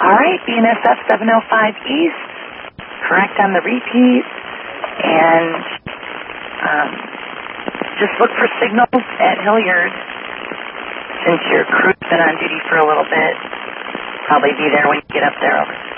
All right, BNSF 705 East, correct on the repeat, and just look for signals at Hilliard since your crew's been on duty for a little bit. Probably be there when you get up there. Over.